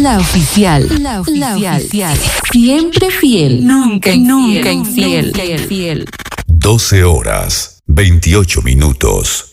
La oficial. La oficial. Siempre fiel. Nunca infiel. 12 horas, 28 minutos.